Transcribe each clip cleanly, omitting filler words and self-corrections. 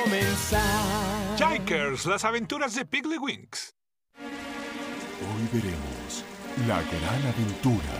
comenzar. Jikers, las aventuras de Piggly-Winks. Hoy veremos la gran aventura.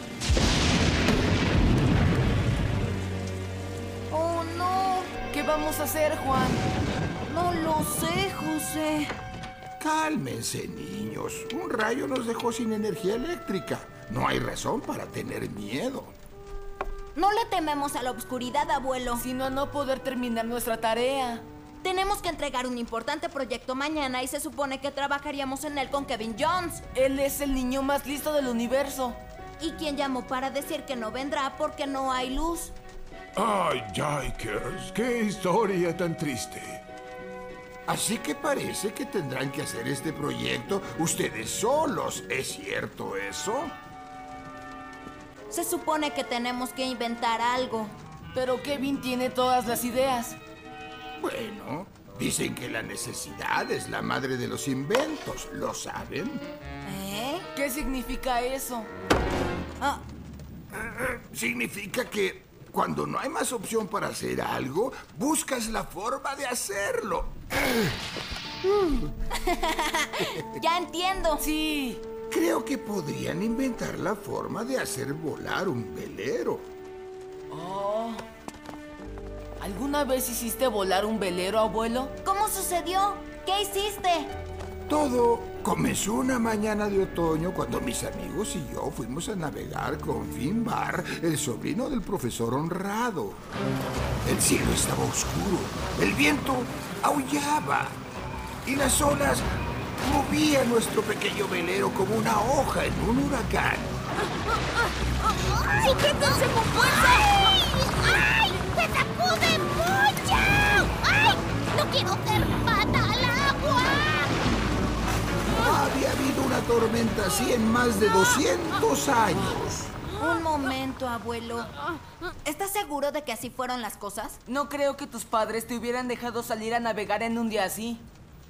¡Oh, no! ¿Qué vamos a hacer, Juan? No lo sé, José. Cálmense, niños. Un rayo nos dejó sin energía eléctrica. No hay razón para tener miedo. No le tememos a la oscuridad, abuelo. Sino a no poder terminar nuestra tarea. Tenemos que entregar un importante proyecto mañana y se supone que trabajaríamos en él con Kevin Jones. Él es el niño más listo del universo. ¿Y quién llamó para decir que no vendrá porque no hay luz? ¡Ay, Jikers! ¡Qué historia tan triste! Así que parece que tendrán que hacer este proyecto ustedes solos. ¿Es cierto eso? Se supone que tenemos que inventar algo. Pero Kevin tiene todas las ideas. Bueno, dicen que la necesidad es la madre de los inventos. ¿Lo saben? ¿Eh? ¿Qué significa eso? Ah, Significa que cuando no hay más opción para hacer algo, buscas la forma de hacerlo. ya entiendo. Sí. Creo que podrían inventar la forma de hacer volar un velero. Oh. ¿Alguna vez hiciste volar un velero, abuelo? ¿Cómo sucedió? ¿Qué hiciste? Todo comenzó una mañana de otoño cuando mis amigos y yo fuimos a navegar con Finbar, el sobrino del profesor honrado. El cielo estaba oscuro, el viento aullaba y las olas movían nuestro pequeño velero como una hoja en un huracán. ¡Sujétense con fuerza! ¡Ay! ¡Se sacude mucho! ¡Ay! ¡No quiero ser pata al agua! No había habido una tormenta así en más de 200 años. Un momento, abuelo. ¿Estás seguro de que así fueron las cosas? No creo que tus padres te hubieran dejado salir a navegar en un día así.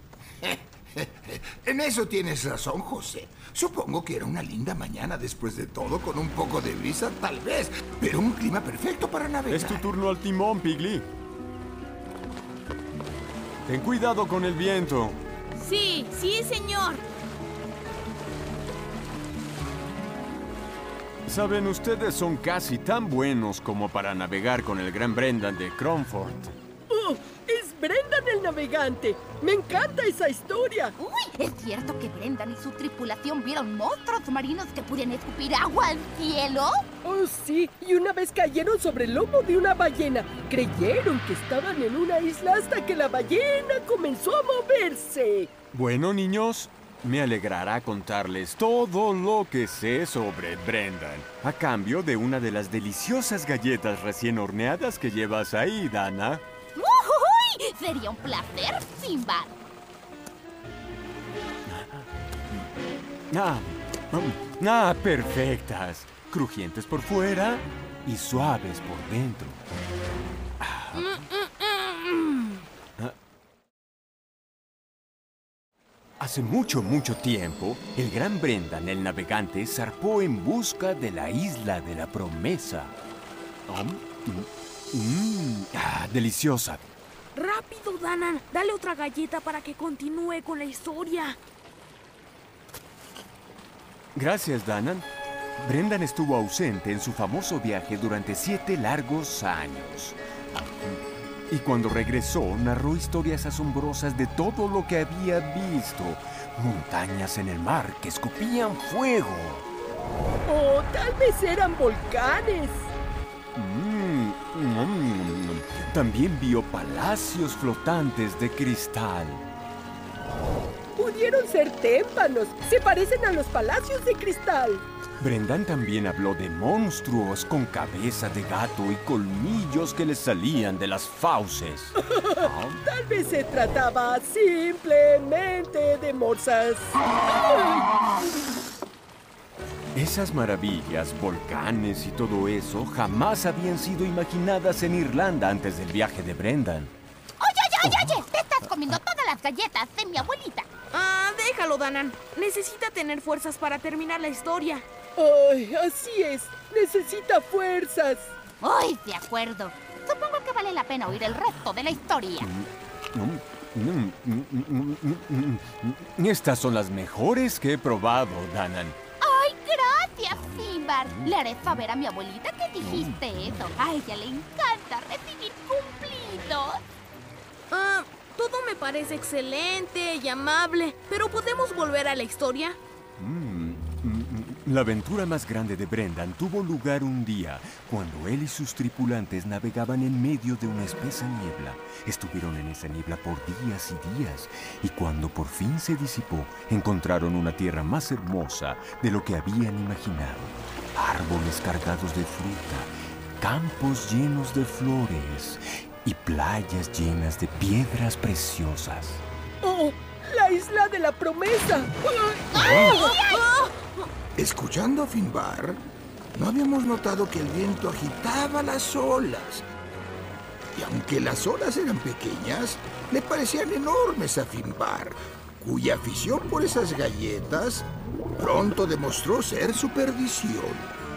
En eso tienes razón, José. Supongo que era una linda mañana después de todo, con un poco de brisa tal vez, pero un clima perfecto para navegar. Es tu turno al timón, Piggly. Ten cuidado con el viento. Sí, sí, señor. Saben, ustedes son casi tan buenos como para navegar con el gran Brendan de Cromford. ¡Oh! ¡Es Brendan el navegante! ¡Me encanta esa historia! Uy, ¿es cierto que Brendan y su tripulación vieron monstruos marinos que podían escupir agua al cielo? ¡Oh, sí! Y una vez cayeron sobre el lomo de una ballena. Creyeron que estaban en una isla hasta que la ballena comenzó a moverse. Bueno, niños, me alegrará contarles todo lo que sé sobre Brendan, a cambio de una de las deliciosas galletas recién horneadas que llevas ahí, Dana. ¡Uy! Sería un placer, Finbar. Perfectas. Crujientes por fuera y suaves por dentro. Hace mucho, mucho tiempo, el gran Brendan, el navegante, zarpó en busca de la isla de la promesa. Deliciosa. Rápido, Danan. Dale otra galleta para que continúe con la historia. Gracias, Danan. Brendan estuvo ausente en su famoso viaje durante 7 largos años. Y cuando regresó, narró historias asombrosas de todo lo que había visto. Montañas en el mar que escupían fuego. ¡Oh, tal vez eran volcanes! También vio palacios flotantes de cristal. Pudieron ser témpanos. Se parecen a los palacios de cristal. Brendan también habló de monstruos con cabeza de gato y colmillos que les salían de las fauces. Tal vez se trataba simplemente de morsas. Esas maravillas, volcanes y todo eso jamás habían sido imaginadas en Irlanda antes del viaje de Brendan. ¡Oye! ¡Te estás comiendo todas las galletas de mi abuelita! Ah, déjalo, Danan. Necesita tener fuerzas para terminar la historia. ¡Ay, así es! ¡Necesita fuerzas! ¡Uy, de acuerdo! Supongo que vale la pena oír el resto de la historia. Estas son las mejores que he probado, Danan. ¡Ay, gracias, Finbar! Le haré saber a mi abuelita que dijiste eso. A ella le encanta recibir cumplidos. Todo me parece excelente y amable, pero ¿podemos volver a la historia? La aventura más grande de Brendan tuvo lugar un día, cuando él y sus tripulantes navegaban en medio de una espesa niebla. Estuvieron en esa niebla por días y días, y cuando por fin se disipó, encontraron una tierra más hermosa de lo que habían imaginado. Árboles cargados de fruta, campos llenos de flores y playas llenas de piedras preciosas. ¡Oh! ¡La isla de la promesa! Escuchando a Finbar, no habíamos notado que el viento agitaba las olas. Y aunque las olas eran pequeñas, le parecían enormes a Finbar, cuya afición por esas galletas pronto demostró ser su perdición.